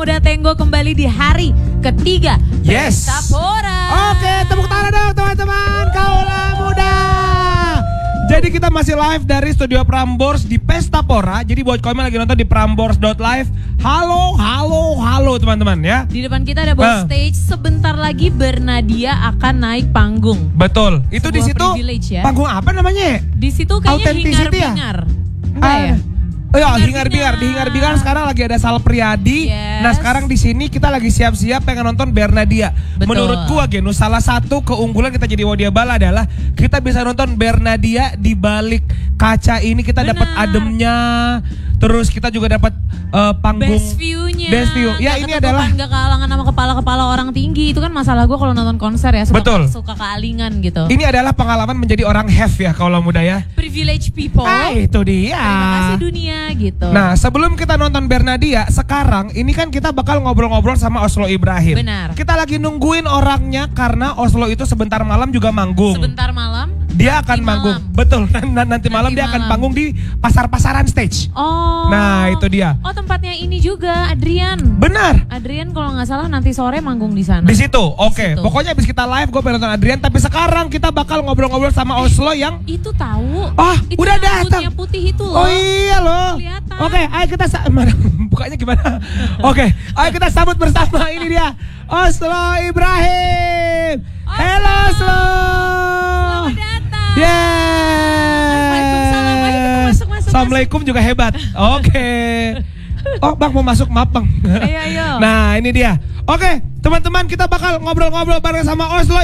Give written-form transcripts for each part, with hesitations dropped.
Muda Tenggo kembali di hari ketiga Yes. Pestapora. Oke, tepuk tangan dong teman-teman Kaula Muda. Jadi kita masih live dari studio Prambors di Pestapora. Jadi buat kalian lagi nonton di prambors.live, halo teman-teman ya. Di depan kita ada bawah stage. Sebentar lagi Bernadia akan naik panggung. Betul. Itu di Sebuah situ privilege ya. panggung apa namanya? Di situ kayaknya Authenticity ya? hingar-bingar. Enggak ya? Oh ya, hingar-bingar. Di hingar-bingar sekarang lagi ada Sal Priadi. Yes. Nah, sekarang di sini kita lagi siap-siap pengen nonton Bernadia. Betul. Menurut gua Genus, salah satu keunggulan kita jadi Wadia Bala adalah kita bisa nonton Bernadia di balik kaca ini, kita dapat ademnya. Terus kita juga dapat panggung Best view-nya. Best view. Ya, ini adalah Gak kealangan sama kepala-kepala orang tinggi. Itu kan masalah gue kalau nonton konser ya. Suka kealingan gitu. ini adalah pengalaman menjadi orang have ya Kaula Muda ya. Privilege people. Itu dia. Terima kasih dunia gitu. Nah, sebelum kita nonton Bernadia, sekarang ini kan kita bakal ngobrol-ngobrol sama Oslo Ibrahim. Benar. Kita lagi nungguin orangnya karena Oslo itu sebentar malam juga manggung. Sebentar malam. Dia akan manggung. Betul. Nanti malam dia akan panggung di pasar-pasaran stage. Oh. Nah, itu dia. Oh, tempatnya ini juga Adrian. Benar. Adrian kalau nggak salah nanti sore manggung di sana. Di situ. Oke. situ. Pokoknya abis kita live gue pengen nonton Adrian, tapi sekarang kita bakal ngobrol-ngobrol sama Oslo yang Itu tahu. itu udah datang. rambutnya putih itu loh. Oh iya loh. Kelihatan. Oke, ayo kita bukanya gimana? Oke, ayo kita sambut bersama ini dia Oslo Ibrahim. Halo Oslo. Selamat datang. Waalaikumsalam. Ayo kita masuk. Assalamualaikum juga hebat. Oke. Oh bang mau masuk, maaf bang. Ayo. Nah ini dia. Oke teman-teman, kita bakal ngobrol-ngobrol bareng sama Oslo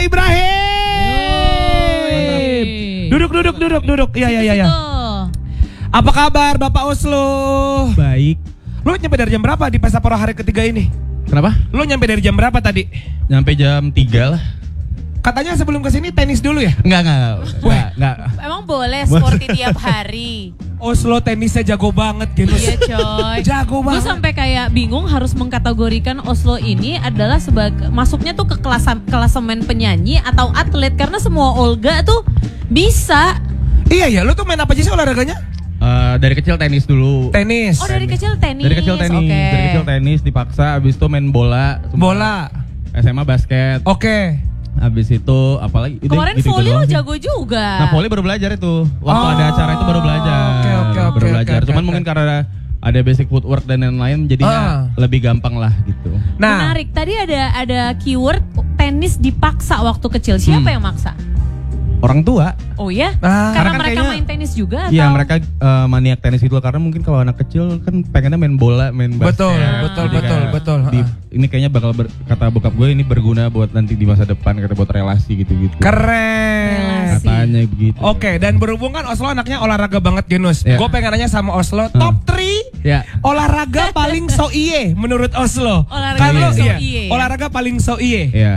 Ibrahim. Duduk. Iya. Apa kabar Bapak Oslo? Baik. Lu nyampe dari jam berapa di Pestapora hari ketiga ini? Kenapa? Lu nyampe dari jam berapa tadi? Nyampe jam 3 lah. Katanya sebelum kesini tenis dulu ya? Enggak. Emang boleh sporty tiap hari? Oslo tenisnya jago banget Genus. Iya coy. Jago Gue banget. sampai kayak bingung harus mengkategorikan Oslo ini adalah sebagai masuknya tuh ke klasemen penyanyi atau atlet, karena semua Olga tuh bisa. Iya, lu tuh main apa aja sih olahraganya? Dari kecil tenis dulu. Tenis. Oh dari kecil tenis. Dari kecil tenis. Oke. Dari kecil tenis dipaksa, habis itu main bola. Bola. SMA basket. Oke. Habis itu apalagi? Kemarin Gitu-gitu volley lo doang sih. jago juga. Nah, volley baru belajar itu. Waktu ada acara itu baru belajar. Oke. Baru belajar. Cuman oke. mungkin karena ada basic footwork dan lain-lain jadinya lebih gampang lah gitu. Nah, Menarik. Tadi ada keyword tenis dipaksa waktu kecil. Siapa yang maksa? Orang tua. Oh ya? Ah. Karena Karena kan mereka kayaknya- main tenis juga atau? Iya, mereka maniak tenis gitu, karena mungkin kalau anak kecil kan pengennya main bola, main basket. Betul. Jadi kayak betul. ini kayaknya bakal kata bokap gue ini berguna buat nanti di masa depan, kata buat relasi gitu-gitu. Keren. Katanya begitu. Oke, dan berhubung kan Oslo anaknya olahraga banget Genus. Ya. Gue pengen nanya sama Oslo, top 3 Ya. olahraga paling so iye menurut Oslo. Olahraga Kan paling lo, so iya, iye. olahraga paling so iye. Iya.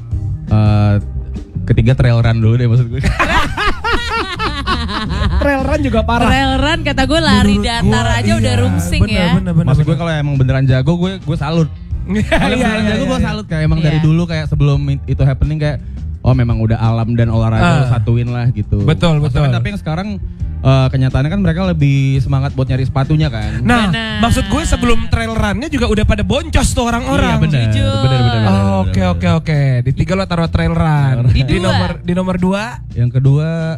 Ketiga trail run dulu deh maksud gue. Trail run juga parah. Trail run kata gue lari Menurut datar gua, aja udah iya, rungsing ya. bener, Maksud gue kalau emang beneran jago gue salut. Kalau beneran jago gue salut, kayak emang dari Iya. dulu kayak sebelum itu happening kayak oh memang udah alam dan olahraga lo satuin lah gitu. Betul. Maksudnya, tapi yang sekarang kenyataannya kan mereka lebih semangat buat nyari sepatunya kan. Nah, Benar. maksud gue sebelum trail runnya juga udah pada boncos tuh orang-orang. Iya benar. Setuju. Benar. Oh, Oke. Di 3 lo taruh trail run. Di dua. Di nomor 2 Yang kedua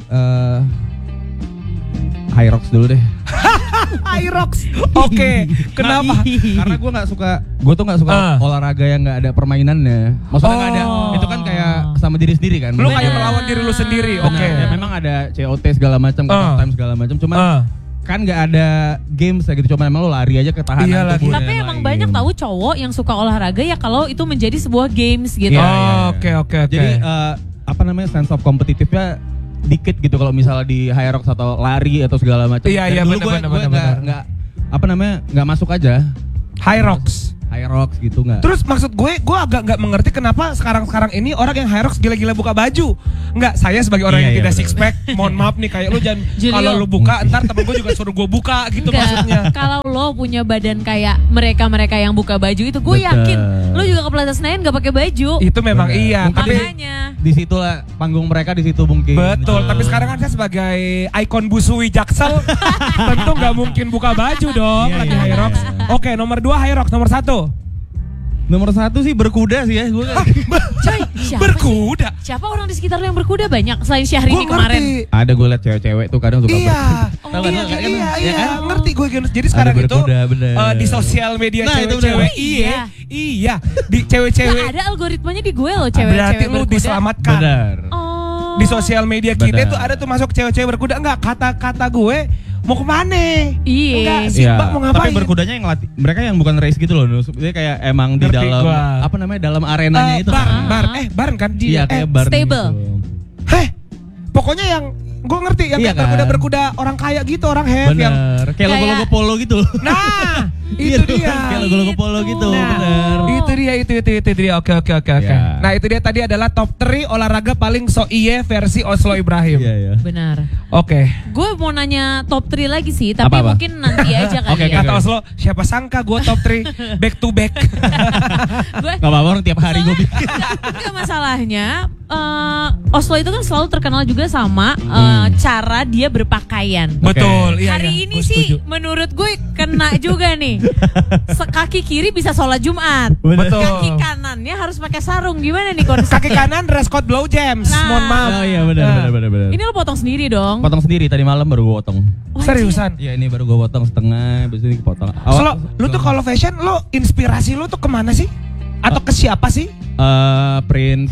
High Rocks dulu deh. Hyrox. Oke. Kenapa? Karena gue tuh nggak suka olahraga yang nggak ada permainannya. Maksudnya nggak ada, itu kan kayak sama diri sendiri kan. Lu Maksudnya- kayak melawan diri lu sendiri. Benar. Oke. Ya, memang ada COT segala macam, time segala macam. Cuman kan nggak ada games kayak gitu. Cuma emang lo lari aja ketahanan Iya lagi. tubuh dan Tapi emang lain. banyak tahu cowok yang suka olahraga ya kalau itu menjadi sebuah games gitu. Iya. Oke. Jadi sense of competitive-nya dikit gitu kalau misalnya di High Rocks atau lari atau segala macam. Iya, Dari dulu benar. gue nggak masuk aja. Hyrox. High Rocks gitu nggak. Terus maksud gue agak nggak mengerti kenapa sekarang ini orang yang Hyrox gila-gila buka baju. Nggak, saya sebagai orang yang Iya, tidak benar. six pack, mohon maaf nih kayak lu jangan Julio. kalau lu buka ntar temen gue juga suruh gue buka gitu Enggak, maksudnya. kalau lo punya badan kayak mereka yang buka baju itu, gue Betul. yakin lo juga ke Plaza Senayan gak pakai baju. Itu memang Benar. iya, Mungkin tapi Makanya. Disitulah panggung mereka di situ mungkin. betul. Tapi sekarang kan saya sebagai ikon busui Jaksel, tentu nggak mungkin buka baju dong Iya, lagi iya, Hyrox. iya. Oke, nomor 2 Hyrox, nomor 1. Nomor 1 sih berkuda sih ya. Gue Coy, siapa Berkuda. sih? Siapa orang di sekitar lo yang berkuda banyak selain Syahrini Gue kemarin? ngerti. ada gue liat cewek-cewek tuh kadang suka Iya, Tahu kan, iya, kan? iya, Ya iya, kan? ngerti gue Genus. Jadi sekarang itu berkuda, bener. di sosial media Nah, itu cewek-cewek, bener. iya, iya, di cewek-cewek. Nah, ada algoritmanya di gue loh Berarti cewek-cewek lu berkuda. diselamatkan. Benar. Oh. Di sosial media kita Benar. tuh ada tuh masuk cewek-cewek berkuda. Enggak, kata-kata gue mau kemana? Iya. Enggak, si Mbak mau ngapain? Tapi berkudanya yang latih, mereka yang bukan race gitu loh. Dia kayak emang di Ngerti dalam gua. apa namanya dalam arenanya itu. barn kan? Iya kayak bar stable. gitu. Heh, pokoknya yang gue ngerti yang Iya kayak kan? berkuda orang kaya gitu, orang have yang. Bener. Kayak logo-logo polo gitu. Nah, Iya itu tuh, dia. Kayak logo-logo polo gitu. Nah, Bener. itu dia. Oke. Ya. Nah, itu dia tadi adalah top 3 olahraga paling so iye versi Oslo Ibrahim. Iya ya. Benar. Oke. Gue mau nanya top 3 lagi sih, tapi Apa-apa? mungkin nanti aja kali Oke, ya. Kata Oslo, siapa sangka gue top 3 back to back. Gue Gak apa-apa orang tiap hari gue bikin. Enggak masalahnya Oslo itu kan selalu terkenal juga sama cara dia berpakaian. Betul, iya. Hari iya. ini Gua sih setuju. menurut gue kena juga nih. Kaki kiri bisa sholat Jumat. Betul. Kaki kanannya harus pakai sarung. Gimana nih konsepnya? Kaki kanan dress code blow jams. Nah. Mohon maaf. Oh iya benar. Ini lo potong sendiri dong. Potong sendiri tadi malam baru gue potong. Seriusan. Iya ini baru gue potong setengah, habis ini kepotong. Slo, lu tuh kalau fashion, lu inspirasi lu tuh kemana sih? Atau ke siapa sih? Prince,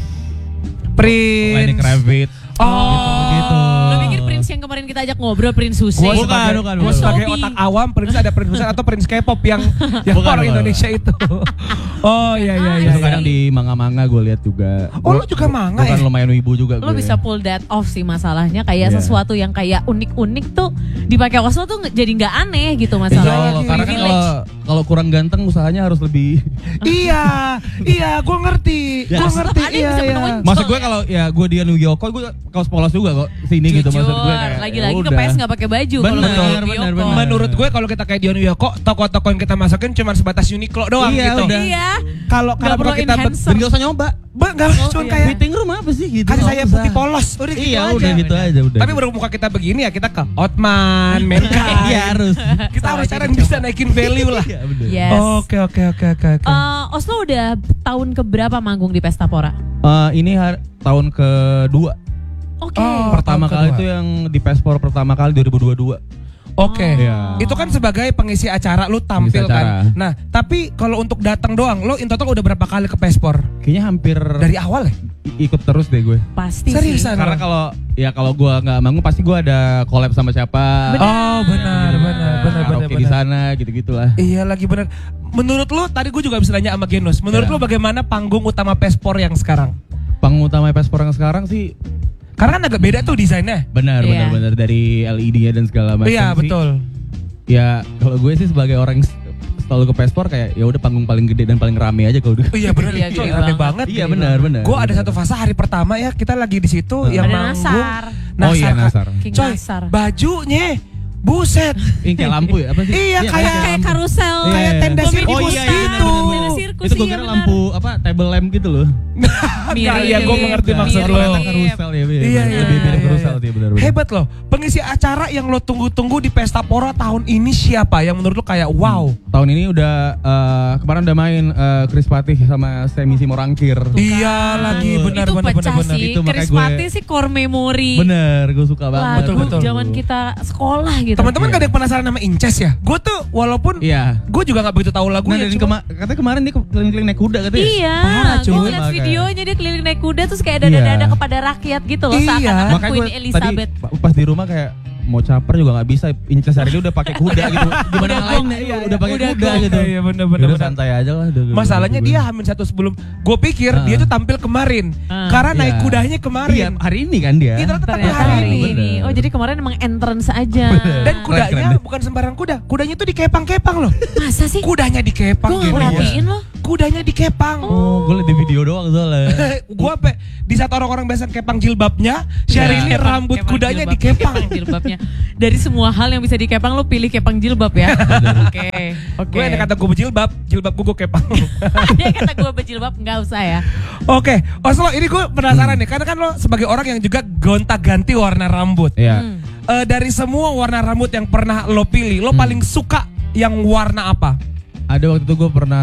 Lenny Prince. Kravitz. Oh, gitu. Lo pikir Prince yang kemarin kita ajak ngobrol Prince Hussein? Gue sebagai, bukan. gua sebagai Sobi. otak awam, Prince ada Prince Hussein atau Prince K-pop yang Bukan, orang bukan. Indonesia itu. Oh iya. Itu kadang di manga-manga gue lihat juga. Oh, lu juga manga Bukan ya? lumayan wibu juga Lo gue. bisa pull that off sih masalahnya. Kayak Iya. sesuatu yang kayak unik-unik tuh dipakai Oslo tuh jadi nggak aneh gitu Iya, masalahnya. karena kan Privilege. kalau kurang ganteng usahanya harus lebih. iya, gue ngerti. Ya. Gue ngerti. Ada yang Iya, bisa iya. menemuin Maksud gue kalau ya gue di New York kok gue kaos polos juga kok sini gitu maksud gue kayak. lagi-lagi ya ke udah. PS nggak pakai baju kalau Bener, lagi di bener, Yoko. bener. Menurut gue kalau kita kayak di New York kok toko-toko yang kita masukin cuma sebatas Uniqlo doang Iya, gitu. udah. Iya. Kalau Nggak perlu kita enhancer. Dan gak usah nyoba. enggak cuma iya. kayak Fitting room apa sih gitu. kasih nggak saya usah. putih polos, udah gitu Iya aja. udah gitu aja udah. Tapi bermuka kita begini ya kita ke Otman, Menkai. Iya harus. Kita harus Salah cara jadi bisa coba. naikin value lah. Iya bener. Yes. Oke. Oslo udah tahun keberapa manggung di Pesta Pora? Ini tahun kedua. Oke. Oh. Pertama tahun kali kedua. itu yang di Pespor pertama kali 2022. Oke. Iya. Itu kan sebagai pengisi acara lu tampil Pengisi acara. kan. Nah, tapi kalau untuk datang doang, lo in total udah berapa kali ke Pespor? Kayaknya hampir Dari awal ya? ikut terus deh gue. Pasti Seriusan? sih. Karena kalau gue nggak manggung pasti gue ada collab sama siapa. Oh, benar. Karaoke di sana gitu-gitulah. Iya lagi bener. Menurut lo tadi gue juga bisa nanya sama Genus. Menurut Iya. lo bagaimana panggung utama Pespor yang sekarang? Panggung utama Pespor yang sekarang sih Karena kan agak beda tuh desainnya. benar Iya. dari LED-nya dan segala macam. Iya sih. betul. Ya kalau gue sih sebagai orang yang selalu ke Pespor kayak ya udah panggung paling gede dan paling rame aja kalau udah. Iya benar. Iya, Coy, gede rame banget. banget. Iya benar. Gue ada satu fase hari pertama ya kita lagi di situ yang Ada manggung. Nasar. Oh iya, Nasar. King Coy, Nasar. bajunya buset. Ini kayak lampu ya apa sih? Iya, kayak Kayak karusel. Iya, kayak iya. tenda Komedi sirkus Oh bus iya, kan? iya gitu. Tenda sirkus, Itu gue iya kira benar. lampu apa table lamp gitu loh. Enggak, ya gue mengerti Mirip. maksud lo. Ternyata karusel ya. Iya, Lebih mirip karusel dia benar-benar. Hebat loh. Pengisi acara yang lo tunggu-tunggu di Pesta Pora tahun ini siapa yang menurut lo kayak wow? Tahun ini udah kemarin udah main Chris Patih sama Semi Simorangkir. Iya lagi benar Itu benar pecah benar. sih. Itu makanya Chris gue- Patti sih core memory. Bener, gue suka banget. Lagu Betul. zaman kita sekolah gitu. Teman-teman Iya. gak ada yang penasaran sama Inces ya? Gue tuh walaupun Iya. gue juga gak begitu tahu Nah, lagunya. dan cuma- katanya kemarin dia keliling-keliling naik kuda katanya. Iya, Parah, gue cuy. liat Makanya. videonya dia keliling naik kuda terus kayak Iya. dada-dada kepada rakyat gitu loh. Iya. Seakan-akan Makanya Queen gue tadi Elizabeth. pas di rumah kayak mau caper juga nggak bisa. Inces hari ini udah pakai kuda gitu. Gimana Udah lain gong. iya, udah pakai Udah kuda gong. gitu. Iya bener Udah santai aja lah. Masalahnya dia hamil satu sebelum. Gue pikir dia tuh tampil kemarin. Karena naik Iya. kudanya Iya, kemarin. hari ini kan dia. Iya, ternyata Ternyata hari hari ini. ini. Oh jadi kemarin emang entrance aja. Dan kudanya Keren deh. bukan sembarang kuda. Kudanya tuh dikepang-kepang loh. Masa sih? Kudanya dikepang. Gue gak Genus. perhatiin loh. Kudanya dikepang. Oh, gue liat di video doang soalnya. Gue di saat orang-orang biasa kepang jilbabnya, Syahrini ini rambut Kepang kudanya jilbab. dikepang. Jilbabnya. Dari semua hal yang bisa dikepang lo pilih kepang jilbab ya. Oke. Oke. Gue ada kata gue berjilbab, jilbab gue kepang. Dia kata gue berjilbab nggak usah ya. Oke, Oslo ini gue penasaran nih, karena kan lo sebagai orang yang juga gonta-ganti warna rambut. Iya. Dari semua warna rambut yang pernah lo pilih, lo paling suka yang warna apa? Ada waktu itu gue pernah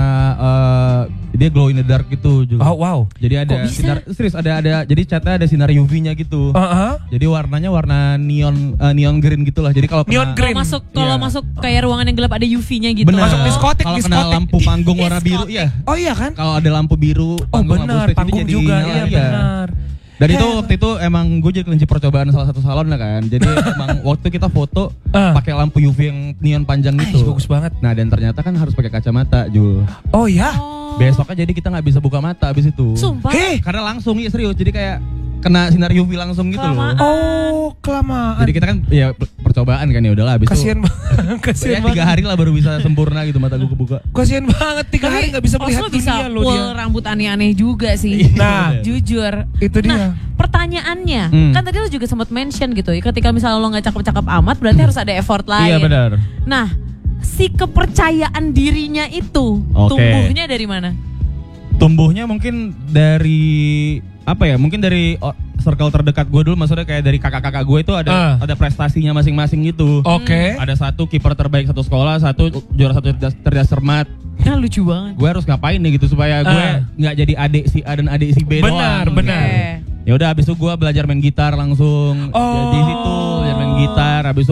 dia glow in the dark gitu juga. Oh wow. Jadi ada sinar, serius ada jadi catnya ada sinar UV-nya gitu. Jadi warnanya warna neon green gitulah. Jadi kalau neon green. Kalau masuk kayak ruangan yang gelap ada UV-nya gitu. Bener. Masuk diskotik. Kalau kena lampu panggung warna biru ya. Oh iya kan? Kalau ada lampu biru, benar, panggung jadi juga iya benar. Dan itu waktu itu emang gue jadi kelinci percobaan salah satu salon lah kan. Jadi emang waktu kita foto pakai lampu UV yang neon panjang gitu. Bagus banget. Nah dan ternyata kan harus pakai kacamata Jul. Oh ya? Besoknya jadi kita nggak bisa buka mata abis itu. Sumpah? Karena langsung ya serius. Jadi kayak kena sinar UV langsung gitu loh. Oh kelamaan. Jadi kita kan ya percobaan kan ya udahlah abis kasian itu. Kasian banget. 3 hari lah baru bisa sempurna gitu mata gue kebuka. Kasian banget 3 hari nggak bisa melihat dunia bisa loh dia. rambut aneh-aneh juga sih. Nah jujur. Itu dia. Nah pertanyaannya kan tadi lo juga sempat mention gitu ya. Ketika misalnya lo nggak cakep-cakep amat berarti harus ada effort lain. Iya benar. Nah si kepercayaan dirinya itu tumbuhnya dari mana? Tumbuhnya mungkin dari apa ya? Mungkin dari circle terdekat gue dulu, maksudnya kayak dari kakak-kakak gue itu ada prestasinya masing-masing gitu. Oke. Ada satu kiper terbaik satu sekolah, satu juara satu cerdas cermat. Kan lucu banget. Gue harus ngapain nih gitu supaya gue nggak jadi adik si A dan adik si B doang. Benar. Ya udah, abis itu gue belajar main gitar langsung. Jadi situ belajar main gitar, abis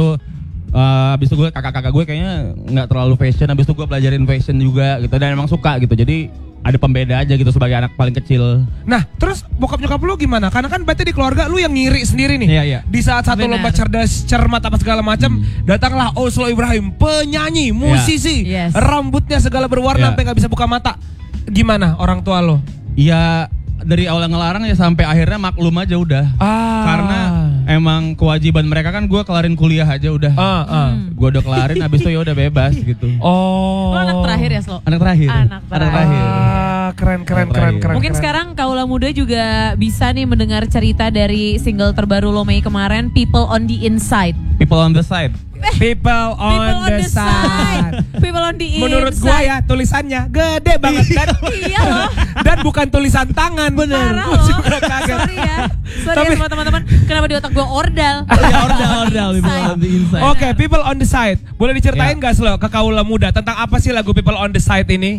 itu gue kakak-kakak gue kayaknya nggak terlalu fashion, abis itu gue belajarin fashion juga gitu dan emang suka gitu. Jadi ada pembeda aja gitu sebagai anak paling kecil. Nah, terus bokap nyokap lu gimana? Karena kan berarti di keluarga lu yang ngiri sendiri nih. Iya. Di saat satu lomba cerdas cermat apa segala macam, datanglah Oslo Ibrahim, penyanyi, musisi, rambutnya segala berwarna sampai nggak bisa buka mata. Gimana orang tua lo? Iya, dari awal ngelarang ya sampai akhirnya maklum aja udah. Karena emang kewajiban mereka kan gue kelarin kuliah aja udah. Gue udah kelarin, habis itu ya udah bebas gitu. Lo anak terakhir ya Slo? Anak terakhir. Keren. Mungkin sekarang kaula muda juga bisa nih mendengar cerita dari single terbaru lo Mei kemarin, People on the Inside. People on the Side. People on the side. People on the inside. Menurut gua ya tulisannya gede banget dan iya loh. Dan bukan tulisan tangan. Bener. Sorry ya sama teman-teman. Kenapa di otak gua ordal? Ya ordal. People on the Inside. Oke, People on the Side. Boleh diceritain gak Slo ke kaula muda tentang apa sih lagu People on the Side ini?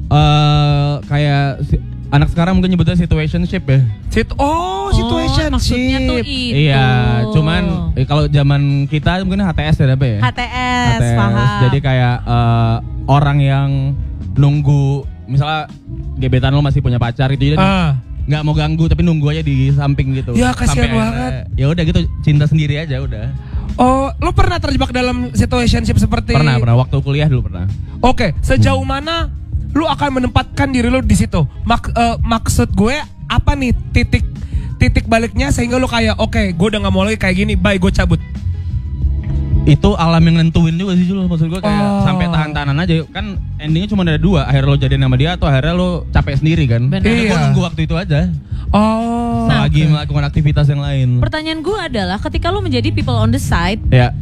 Kayak anak sekarang mungkin nyebutnya situationship ya. Situationship. Maksudnya tuh itu. Iya, cuman kalau zaman kita mungkin HTS ya apa ya? HTS, paham. Jadi kayak orang yang nunggu, misalnya gebetan lo masih punya pacar itu, jadi nggak mau ganggu tapi nunggu aja di samping gitu. Ya kasihan banget. Ya udah gitu, cinta sendiri aja udah. Oh, lo pernah terjebak dalam situationship seperti? Pernah waktu kuliah dulu pernah. Oke, sejauh mana lu akan menempatkan diri lu di situ? Maksud gue apa nih titik baliknya sehingga lu kayak oke, gue udah nggak mau lagi kayak gini, bye, gue cabut. Itu alam yang nentuin juga sih Jul, maksud gue kayak sampai tahan-tahanan aja kan, endingnya cuma ada 2, akhirnya lo jadian sama dia atau akhirnya lo capek sendiri kan. Gue nunggu waktu itu aja. Lagi melakukan aktivitas yang lain. Pertanyaan gue adalah ketika lo menjadi people on the side,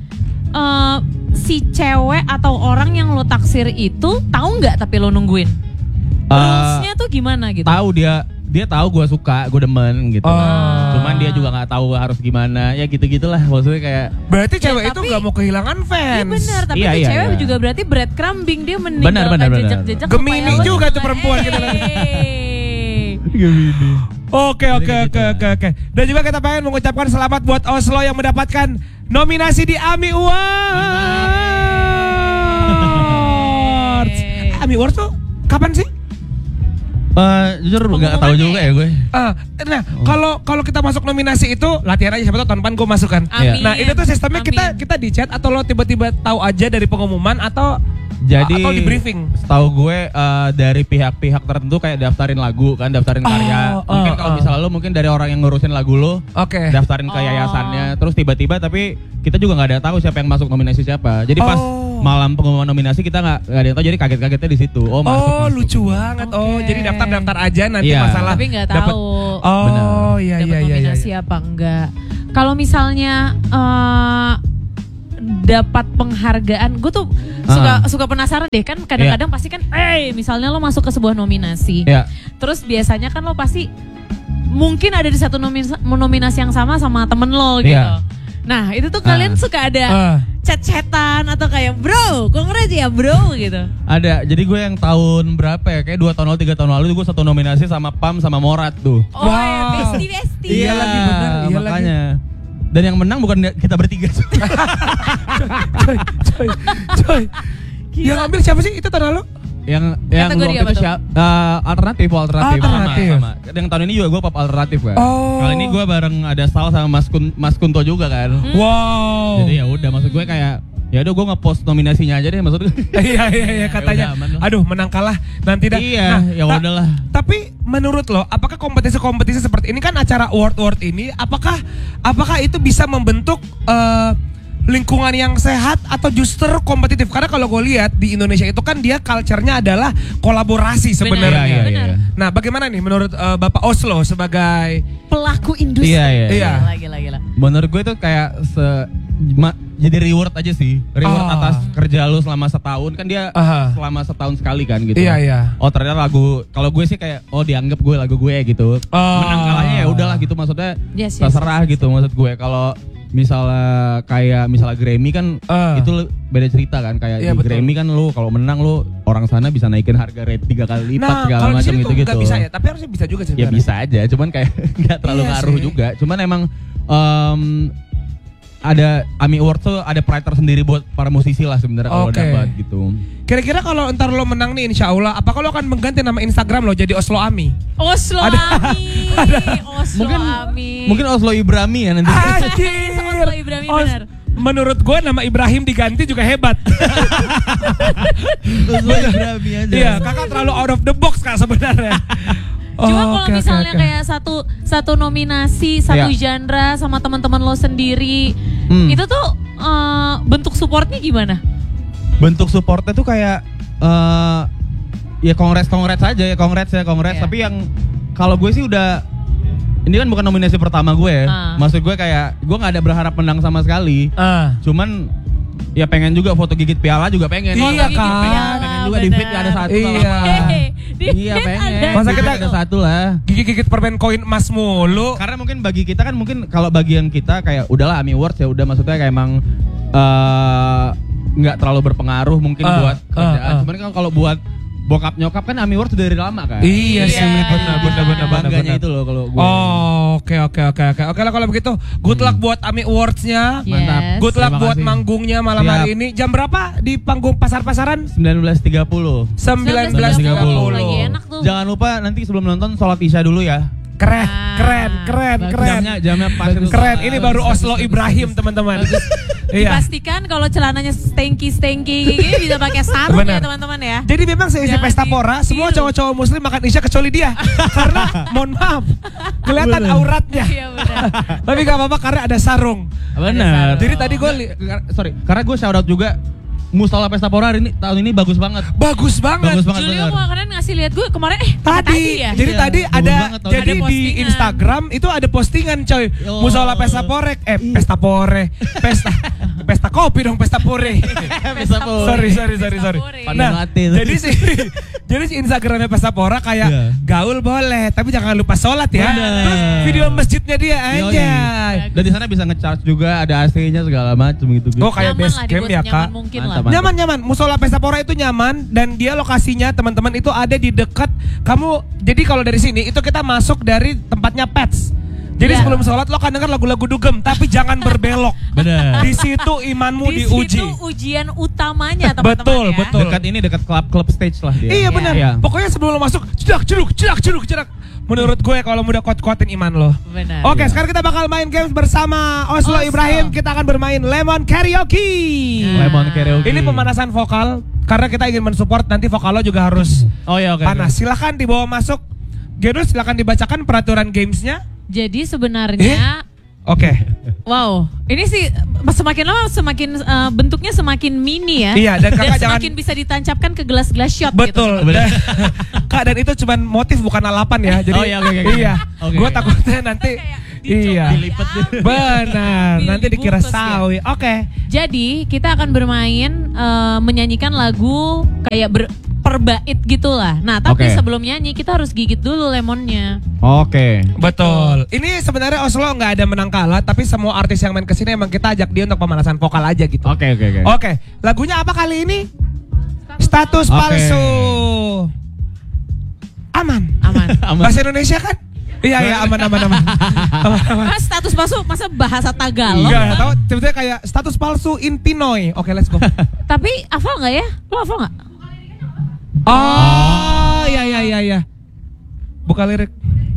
si cewek atau orang yang lo taksir itu tahu nggak tapi lo nungguin? Rulesnya tuh gimana gitu? Tahu dia tahu gue suka, gue demen gitu. Cuman dia juga nggak tahu harus gimana, ya gitu-gitulah maksudnya kayak. Berarti cewek itu nggak mau kehilangan fans. Iya benar, tapi cewek juga berarti breadcrumbing, dia meninggalkan jejak-jejak. Gemini juga tuh perempuan kita. Gemini. Oke. Dan juga kita pengen mengucapkan selamat buat Oslo yang mendapatkan nominasi di AMI Awards. AMI Awards tuh kapan sih? Jujur nggak tahu juga ya gue. Nah, kalau kita masuk nominasi itu latihan aja, siapa tahu tahun depan gue masuk kan. Nah, itu tuh sistemnya kita di chat atau lo tiba-tiba tahu aja dari pengumuman atau di briefing? Setahu gue dari pihak-pihak tertentu kayak daftarin lagu kan, daftarin karya. Mungkin kalau misalnya lo mungkin dari orang yang ngurusin lagu lo, daftarin ke yayasannya, terus tiba-tiba tapi kita juga nggak ada tahu siapa yang masuk nominasi siapa. Jadi pas malam pengumuman nominasi kita nggak ada yang tahu, jadi kaget-kagetnya di situ. Masuk. Lucu banget. Jadi daftar aja nanti masalah. Tapi nggak tahu. Iya. Nominasi apa enggak? Kalau misalnya dapat penghargaan, gue tuh suka penasaran deh kan, kadang-kadang pasti kan, misalnya lo masuk ke sebuah nominasi, terus biasanya kan lo pasti mungkin ada di satu nominasi yang sama temen lo gitu. Nah itu tuh kalian suka ada chat-chatan atau kayak bro, congrats ya bro gitu. Ada, jadi gue yang tahun berapa ya, kayak 2 tahun lalu, 3 tahun lalu gue satu nominasi sama Pam sama Morat tuh. Oh ya, bestie. Iya lagi bener, iya makanya. Dan yang menang bukan kita bertiga. Coy. Yang ambil siapa sih itu tahun lalu? Yang kategori waktu apa itu tuh? alternatif. Sama. Yang tahun ini juga gue pop alternatif kan. Kali ini gue bareng ada Sal sama Mas Kunto juga kan. Wow. Jadi ya udah, maksud gue kayak ya udah gue nge-post nominasinya aja deh, maksud gue. Iya katanya. Aduh, menang kalah nanti dah. Iya, ya udahlah. Tapi menurut lo, apakah kompetisi-kompetisi seperti ini kan acara award ini, apakah itu bisa membentuk lingkungan yang sehat atau justru kompetitif? Karena kalau gue lihat di Indonesia itu kan dia culture-nya adalah kolaborasi sebenarnya. Iya. Nah, bagaimana nih menurut Bapak Oslo sebagai pelaku industri? Iya. Gila. Menurut gue itu kayak jadi reward aja sih. Reward atas kerja lu selama setahun, kan dia selama setahun sekali kan gitu. Iya. Oh ternyata lagu, kalau gue sih kayak dianggap gue lagu gue gitu. Menang kalahnya ya udahlah gitu, maksudnya terserah gitu maksud gue. Kalau misalnya Grammy kan itu beda cerita kan, kayak di betul. Grammy kan lu kalau menang lu orang sana bisa naikin harga rate 3 kali lipat segala macam gitu. Nggak bisa ya, tapi harusnya bisa juga sih. Ya bisa aja, cuman kayak nggak terlalu ngaruh sih juga. Cuman emang ada AMI Awards tuh ada pride tersendiri buat para musisi lah sebenarnya kalau dapat gitu. Kira-kira kalau ntar lo menang nih, insya Allah, apakah lo akan mengganti nama Instagram lo jadi Oslo Ami? Oslo Ami. Mungkin Oslo Ibrami ya nanti. Oslo Ibrami benar. Menurut gue nama Ibrahim diganti juga hebat. Oslo Ibrami aja. Iya, kakak terlalu out of the box kak sebenarnya. Cuma kalau misalnya kayak satu nominasi, satu genre sama teman-teman lo sendiri, itu tuh bentuk supportnya gimana? Bentuk supportnya tuh kayak ya kongres aja ya, kongres. Tapi yang kalau gue sih udah, ini kan bukan nominasi pertama gue ya. Maksud gue kayak gue nggak ada berharap menang sama sekali. Cuman ya pengen juga foto gigit piala juga pengen. Iya kan. Pengen juga di feed ada satu. Iya pengen. Masa kita ada satu lah. Gigit permen koin emas mulu. Karena mungkin bagi kita kan, mungkin kalau bagian kita kayak udahlah AMI Awards ya udah, maksudnya kayak emang nggak terlalu berpengaruh mungkin buat kerjaan. Cuman kan kalau buat bokap nyokap kan AMI Awards dari lama kan. Iya sih, benar. Bangganya itu loh kalau gue. Oke lah kalau begitu. Good luck buat AMI Awards-nya. Mantap. Good luck buat manggungnya malam hari ini. Jam berapa di panggung Pasar-Pasaran? 19.30. 19.30. Lagi enak tuh. Jangan lupa nanti sebelum nonton sholat Isya dulu ya. Keren. Jamnya pas. Keren. Ini baru Oslo Ibrahim teman-teman. Dipastikan kalau celananya stanky gini bisa pakai sarung ya teman-teman ya. Jadi memang seisi pesta pora semua cowok-cowok muslim makan isya kecuali dia. Karena mohon maaf kelihatan auratnya. Iya benar. Tapi gak apa-apa karena ada sarung. Benar. Jadi tadi gue karena gue shout out juga Musola Pesta Pora hari ini tahun ini bagus banget. Bagus banget. Julio kemarin ngasih lihat gue kemarin tadi ya. Jadi tadi ada ada di Instagram itu ada postingan coy. Musola Pesta Porek Pesta Pore. Pesta kopi dong, Pesta Pore. Sorry. Nah, jadi si Instagramnya Pesta Pora kayak gaul boleh, tapi jangan lupa sholat ya. Terus video masjidnya dia aja. Dan di sana bisa ngecharge juga, ada AC-nya segala macam gitu. Oh kayak base camp ya kak. Nyaman. Musola Pesta Pora itu nyaman dan dia lokasinya teman-teman itu ada di dekat kamu. Jadi kalau dari sini itu kita masuk dari tempatnya Pets. Jadi sebelum sholat lo kan denger lagu-lagu dugem, tapi jangan berbelok. Benar. Di situ imanmu diuji. Di situ ujian utamanya teman-teman ya. Betul. Dekat klub stage lah dia. Iya benar. Pokoknya sebelum lo masuk, cedak. Menurut gue kalau udah kuat-kuatin iman lo. Benar. Oke, sekarang kita bakal main games bersama Oslo Ibrahim. Kita akan bermain Lemon Karaoke. Lemon Karaoke. Ini pemanasan vokal karena kita ingin mensupport nanti vokal lo juga harus panas. Silahkan dibawa masuk. Gedo silahkan dibacakan peraturan gamesnya. Jadi sebenarnya Oke. Wow, ini sih semakin lama semakin bentuknya semakin mini ya. Iya, dan kakak jangan semakin bisa ditancapkan ke gelas-gelas shot. Betul. Gitu. Kak, dan itu cuma motif bukan lalapan ya. Jadi iya. Gue takutnya nanti dilipet. Benar, nanti dikira dibungkus sawi. Oke. Jadi kita akan bermain menyanyikan lagu kayak per bait gitulah. Nah, tapi Oke. sebelum nyanyi kita harus gigit dulu lemonnya. Oke. Betul. Ini sebenarnya Oslo nggak ada menang kalah, tapi semua artis yang main kesini emang kita ajak dia untuk pemanasan vokal aja gitu. Oke. Oke, lagunya apa kali ini? Status Oke. palsu. Aman. Aman. Bahasa Indonesia kan? Iya, aman. Aman. Mas status palsu masa bahasa Tagalog? Enggak tahu, tiba-tiba kayak status palsu in Pinoy. Oke, let's go. Tapi hafal nggak ya? Lo hafal nggak? Oh, iya. Buka lirik.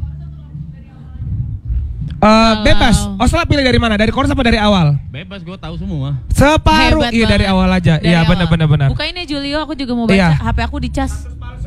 Bebas. Oslo pilih dari mana? Dari chorus apa dari awal? Bebas, gue tahu semua. Separuh. Hebat Iya, dari banget. awal aja. Dari Iya, awal. benar. Bukain ya Julio, aku juga mau baca. Iya. HP aku dicas.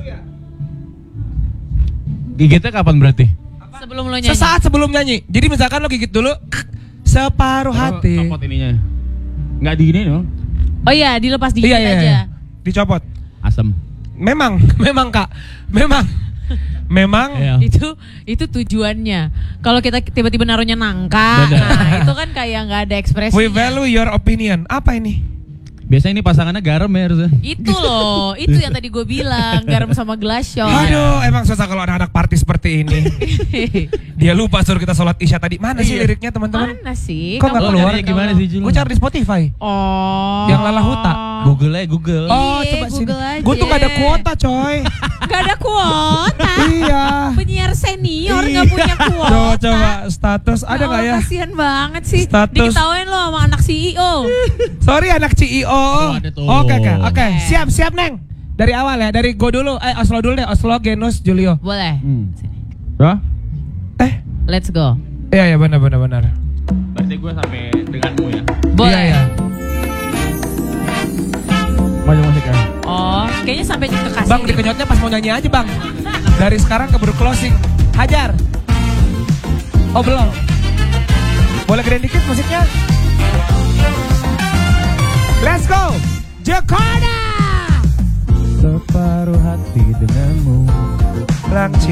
Gigitnya kapan berarti? Sebelum lo nyanyi. Sesaat sebelum nyanyi. Jadi misalkan lo gigit dulu separuh hati. Copot ininya. Nggak digini dong. Oh iya, dilepas dikit aja. Iya. Dicopot. Asem. Memang Kak. Memang. Iya. Itu tujuannya. Kalau kita tiba-tiba naruhnya nangka, Bener. nah itu kan kayak nggak ada ekspresinya. We value your opinion. Apa ini? Biasanya ini pasangannya garam ya harusnya. Itu loh, itu yang tadi gue bilang, garam sama glasion. Aduh, emang susah kalau anak-anak party seperti ini. Dia lupa suruh kita sholat isya tadi. Mana sih liriknya teman-teman? Mana sih? Kok nggak Kamu keluar? dari Gimana kalau- sih Jul? Gue cari di Spotify. Oh. Yang Lala Huta. Google aja Google. Oh, Iya, coba sini. Google aja. Gue tuh gak ada kuota, coy. Gak ada kuota. Iya. Penyiar senior gak punya kuota. Coba status ada nggak ya? Kasihan banget sih. Status. Diketawain lo sama anak CEO. Sorry anak CEO. ada tuh. Oke. Siap Neng. Dari awal ya, dari gue dulu. Oslo dulu deh. Oslo, Genus, Julio. Boleh. Hah? Let's go. Iya benar. Berarti gue sampai denganmu ya. Boleh. Iya. Maju musik ya. Oh, kayaknya sampai ke kasih. Bang dikenyotnya pas mau nyanyi aja bang. Dari sekarang keburu closing. Hajar. Oh belum. Boleh gedein dikit musiknya. Let's go. Jakarta. Separuh hati denganmu. Lang